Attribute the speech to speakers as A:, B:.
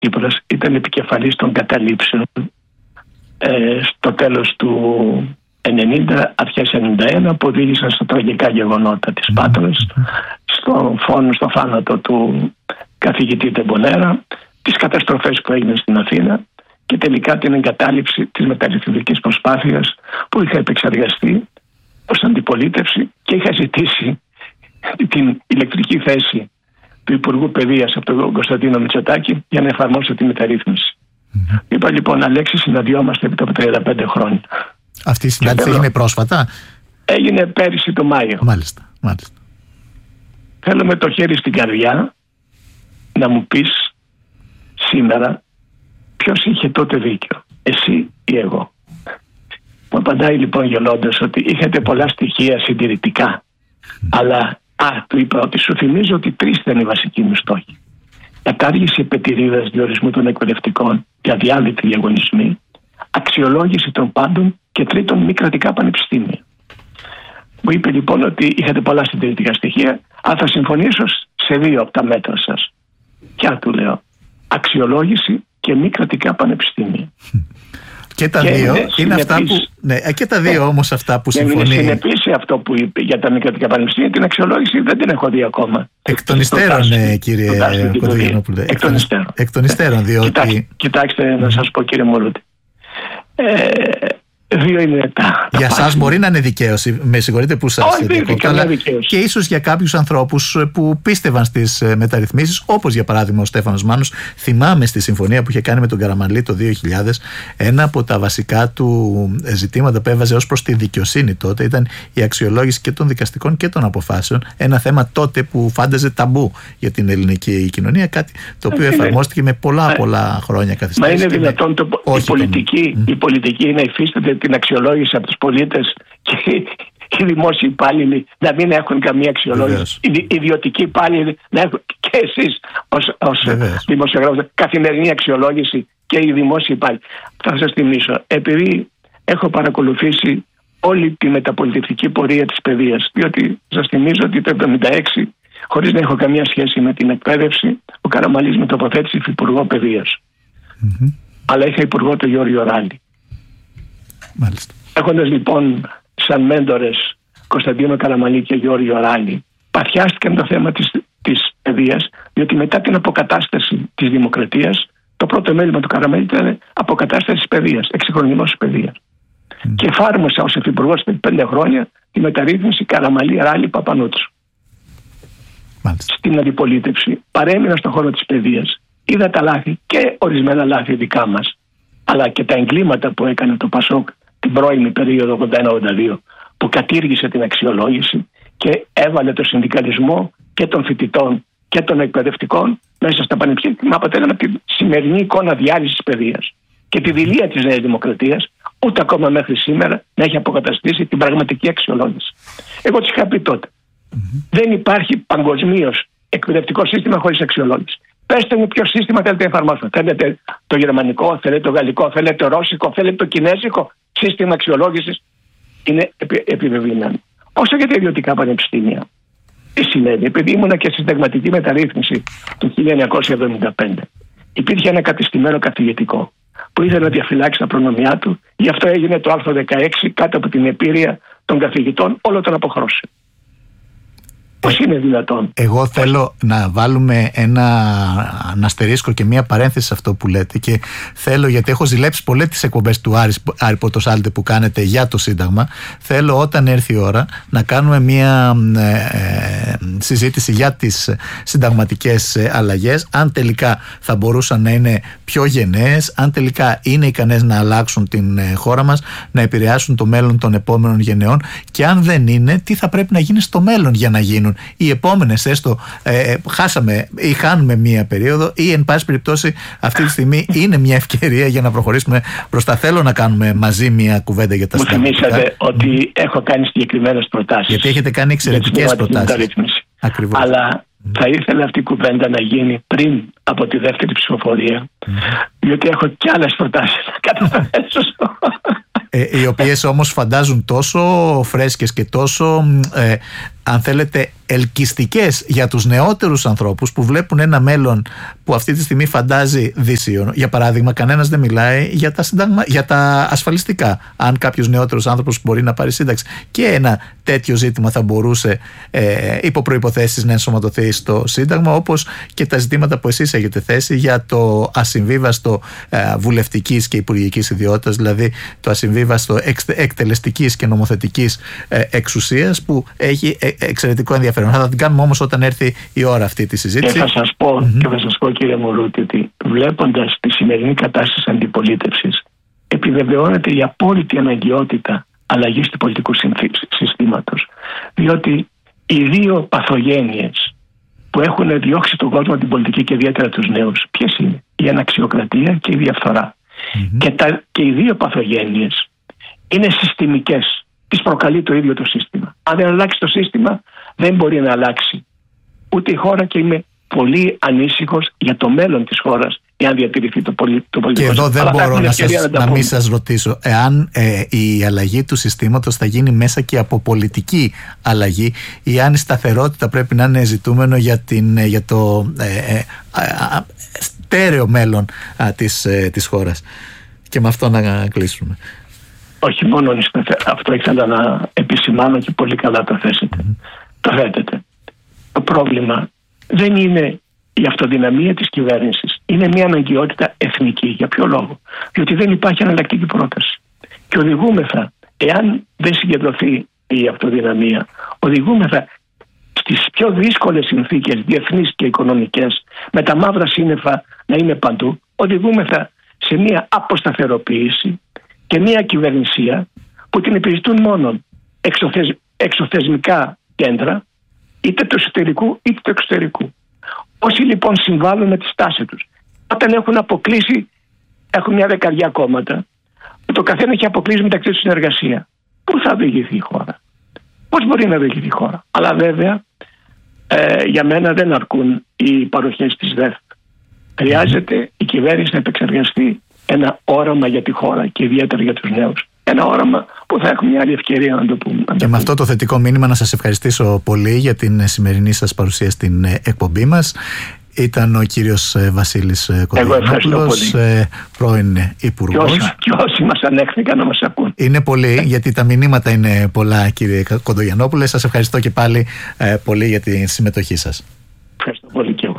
A: Τσίπρας ήταν επικεφαλής των καταλήψεων στο τέλος του 90, αρχές 91, που οδήγησαν στα τραγικά γεγονότα της Πάτρας, στο θάνατο του καθηγητή Τεμπονέρα, τις καταστροφές που έγιναν στην Αθήνα και τελικά την εγκατάλειψη της μεταρρυθμιστικής προσπάθειας που είχα επεξεργαστεί ως αντιπολίτευση και είχα ζητήσει την ηλεκτρική θέση του Υπουργού Παιδείας από τον Κωνσταντίνο Μητσοτάκη για να εφαρμόσω τη μεταρρύθμιση. Είπα λοιπόν, Αλέξη, συναντιόμαστε επί από 35 χρόνια.
B: Αυτή η συνάντηση έγινε πρόσφατα?
A: Έγινε πέρυσι το Μάιο.
B: Μάλιστα.
A: Θέλω με το χέρι στην καρδιά να μου πεις σήμερα ποιος είχε τότε δίκιο, εσύ ή εγώ. Μου απαντάει λοιπόν γελώντας ότι είχατε πολλά στοιχεία συντηρητικά, αλλά του είπα ότι σου θυμίζω ότι 3 ήταν οι βασικοί μου στόχοι. Κατάργηση επετηρίδας διορισμού των εκπαιδευτικών και αδιάλειπτοι διαγωνισμοί, αξιολόγηση των πάντων και 3 μη κρατικά πανεπιστήμια. Μου είπε λοιπόν ότι είχατε πολλά συντηρητικά στοιχεία, αλλά θα συμφωνήσω σε 2 από τα μέτρα σας. Ποια, του λέω? Αξιολόγηση και μη κρατικά πανεπιστήμια.
B: Και τα δύο είναι αυτά που. Ναι, και τα δύο όμως αυτά που συμφωνεί.
A: Είναι συνεπής σε αυτό που είπε για τα μη κρατικά πανεπιστήμια. Την αξιολόγηση δεν την έχω δει ακόμα.
B: Εκ των υστέρων, κύριε Κοντογιαννόπουλε. Εκ των υστέρων, διότι.
A: Κοιτάξτε, να σας πω, κύριε Μωρούτη. 2 είναι τα.
B: Για εσάς μπορεί να είναι δικαίωση. Με συγχωρείτε που σας διακόπτω, αλλά και ίσως για κάποιους ανθρώπους που πίστευαν στις μεταρρυθμίσεις, όπως για παράδειγμα ο Στέφανος Μάνος. Θυμάμαι στη συμφωνία που είχε κάνει με τον Καραμανλή το 2000, ένα από τα βασικά του ζητήματα που έβαζε ως προς τη δικαιοσύνη τότε ήταν η αξιολόγηση και των δικαστικών και των αποφάσεων. Ένα θέμα τότε που φάνταζε ταμπού για την ελληνική κοινωνία, κάτι το οποίο εφαρμόστηκε με πολλά χρόνια καθυστέρηση.
A: Μα είναι δυνατόν η πολιτική να υφίσταται την αξιολόγηση από τους πολίτες και οι δημόσιοι υπάλληλοι να μην έχουν καμία αξιολόγηση? Οι ιδιωτικοί υπάλληλοι να έχουν, και εσείς ως δημοσιογράφος, καθημερινή αξιολόγηση, και οι δημόσιοι υπάλληλοι. Θα σας θυμίσω, επειδή έχω παρακολουθήσει όλη τη μεταπολιτευτική πορεία της παιδείας, διότι σας θυμίζω ότι το 1976, χωρίς να έχω καμία σχέση με την εκπαίδευση, ο Καραμανλής με τοποθέτησε υφυπουργό παιδείας. Αλλά είχα υπουργό τον Γιώργο Ράλη. Έχοντας λοιπόν σαν μέντορες Κωνσταντίνο Καραμανλή και Γιώργο Ράλη, παθιάστηκαν το θέμα της παιδείας, διότι μετά την αποκατάσταση της δημοκρατίας, το πρώτο μέλημα του Καραμανλή ήταν αποκατάσταση της παιδείας, εξυγχρονισμός της παιδείας. Και εφάρμοσα ως υφυπουργός 5 χρόνια τη μεταρρύθμιση Καραμανλή Ράλη Παπανούτσου. Στην αντιπολίτευση παρέμεινα στον χώρο της παιδείας. Είδα τα λάθη και ορισμένα λάθη δικά μας, αλλά και τα εγκλήματα που έκανε το ΠΑΣΟΚ την πρώιμη περίοδο 81-82, που κατήργησε την αξιολόγηση και έβαλε το συνδικαλισμό και των φοιτητών και των εκπαιδευτικών μέσα στα πανεπιστήμια, με αποτέλεσμα τη σημερινή εικόνα διάλυσης της παιδείας και τη δειλία της Νέας Δημοκρατίας, ούτε ακόμα μέχρι σήμερα να έχει αποκαταστήσει την πραγματική αξιολόγηση. Εγώ τους είχα πει τότε, δεν υπάρχει παγκοσμίως εκπαιδευτικό σύστημα χωρίς αξιολόγηση. Πέστε μου ποιο σύστημα θέλετε να εφαρμόσετε. Θέλετε το γερμανικό, θέλετε το γαλλικό, θέλετε το ρώσικο, θέλετε το κινέζικο σύστημα αξιολόγησης? Είναι επιβεβαιωμένο. Όσο για τα ιδιωτικά πανεπιστήμια, τι συνέβη? Επειδή ήμουνα και στη συνταγματική μεταρρύθμιση του 1975, υπήρχε ένα κατεστημένο καθηγητικό που ήθελε να διαφυλάξει τα προνομιά του, γι' αυτό έγινε το άρθρο 16 κάτω από την επίρρεια των καθηγητών, όλο τον αποχρώσε. Πώς είναι δυνατόν?
B: Εγώ θέλω να βάλουμε ένα αστερίσκο και μία παρένθεση σε αυτό που λέτε, και θέλω, γιατί έχω ζηλέψει πολλές τις εκπομπές του Άρη Πορτοσάλτε που κάνετε για το Σύνταγμα, θέλω όταν έρθει η ώρα να κάνουμε μία συζήτηση για τις συνταγματικές αλλαγές, αν τελικά θα μπορούσαν να είναι πιο γενναίες, αν τελικά είναι ικανές να αλλάξουν την χώρα μας, να επηρεάσουν το μέλλον των επόμενων γενεών, και αν δεν είναι, τι θα πρέπει να γίνει στο μέλλον για να γίνουν οι επόμενες, έστω χάσαμε ή χάνουμε μία περίοδο, ή εν πάση περιπτώσει αυτή τη στιγμή είναι μια ευκαιρία για να προχωρήσουμε μπροστά. Θέλω να κάνουμε μαζί μία κουβέντα για τα συνταγματικά.
A: Μου θυμήσατε ότι έχω κάνει συγκεκριμένες προτάσεις.
B: Γιατί έχετε κάνει εξαιρετικές προτάσεις.
A: Ακριβώς. Αλλά θα ήθελα αυτή η κουβέντα να γίνει πριν από τη δεύτερη ψηφοφορία, διότι έχω κι άλλες προτάσεις να καταθέσω.
B: Οι οποίες όμως φαντάζουν τόσο φρέσκες και τόσο αν θέλετε, ελκυστικές για τους νεότερους ανθρώπους που βλέπουν ένα μέλλον που αυτή τη στιγμή φαντάζει δύσιο. Για παράδειγμα, κανένας δεν μιλάει για τα ασφαλιστικά. Αν κάποιος νεότερος άνθρωπος μπορεί να πάρει σύνταξη, και ένα τέτοιο ζήτημα θα μπορούσε υπό προϋποθέσεις να ενσωματωθεί στο Σύνταγμα, όπως και τα ζητήματα που εσείς έχετε θέσει για το ασυμβίβαστο βουλευτικής και υπουργικής ιδιότητας, δηλαδή το ασυμβίβαστο εκτελεστικής και νομοθετικής εξουσίας, που έχει εξαιρετικό ενδιαφέρον. Θα την κάνουμε όμως όταν έρθει η ώρα αυτή τη συζήτηση.
A: Και θα σας πω, κύριε Μουρούτη, ότι βλέποντας τη σημερινή κατάσταση αντιπολίτευσης, επιβεβαιώνεται η απόλυτη αναγκαιότητα αλλαγής του πολιτικού συστήματος. Διότι οι δύο παθογένειες που έχουν διώξει τον κόσμο την πολιτική και ιδιαίτερα τους νέους, ποιες είναι? Η αναξιοκρατία και η διαφθορά. Και οι δύο παθογένειες είναι συστημικές. Τις προκαλεί το ίδιο το σύστημα. Αν δεν αλλάξει το σύστημα, δεν μπορεί να αλλάξει ούτε η χώρα, και είμαι πολύ ανήσυχος για το μέλλον της χώρας εάν διατηρηθεί το πολιτικό.
B: Και εδώ δεν μπορώ να μην σας ρωτήσω εάν η αλλαγή του συστήματος θα γίνει μέσα και από πολιτική αλλαγή, ή αν η σταθερότητα πρέπει να είναι ζητούμενο για το στέρεο μέλλον της χώρας. Και με αυτό να κλείσουμε.
A: Όχι μόνο αυτό ήθελα να επισημάνω, και πολύ καλά το θέσετε. Το θέτετε. Το πρόβλημα δεν είναι η αυτοδυναμία της κυβέρνησης. Είναι μια αναγκαιότητα εθνική. Για ποιο λόγο? Διότι δεν υπάρχει εναλλακτική πρόταση. Και οδηγούμεθα, εάν δεν συγκεντρωθεί η αυτοδυναμία, οδηγούμεθα στις πιο δύσκολες συνθήκες διεθνείς και οικονομικές, με τα μαύρα σύννεφα να είναι παντού, οδηγούμεθα σε μια αποσταθεροποίηση και μια κυβερνησία που την υπηρετούν μόνο εξωθεσμικά κέντρα, είτε του εσωτερικού είτε του εξωτερικού. Όσοι λοιπόν συμβάλλουν με τη στάση τους, όταν έχουν αποκλείσει, έχουν μια δεκαριά κόμματα, που το καθένα έχει αποκλείσει μεταξύ του συνεργασία, πού θα οδηγηθεί η χώρα? Πώς μπορεί να οδηγηθεί η χώρα? Αλλά βέβαια για μένα δεν αρκούν οι παροχές της ΔΕΘ. Χρειάζεται η κυβέρνηση να επεξεργαστεί ένα όραμα για τη χώρα και ιδιαίτερα για τους νέους. Ένα όραμα που θα έχουμε μια άλλη ευκαιρία να το πούμε.
B: Και με αυτό το θετικό μήνυμα να σας ευχαριστήσω πολύ για την σημερινή σας παρουσία στην εκπομπή μας. Ήταν ο κύριος Βασίλης Κοντογιαννόπουλος, πρώην Υπουργός.
A: Και όσοι μας ανέχθηκαν να μας ακούν.
B: Είναι πολλοί, γιατί τα μηνύματα είναι πολλά, κύριε Κοντογιαννόπουλε. Σας ευχαριστώ και πάλι πολύ για τη συμμετοχή σας.
A: Ευχαριστώ πολύ και